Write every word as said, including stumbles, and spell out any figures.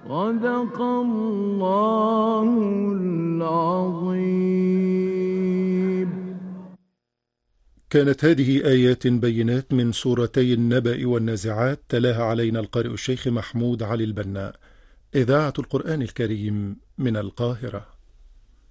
صدق الله العظيم. كانت هذه آيات بينات من سورتي النبأ والنازعات، تلاها علينا القارئ الشيخ محمود علي البنا. إذاعة القرآن الكريم من القاهرة.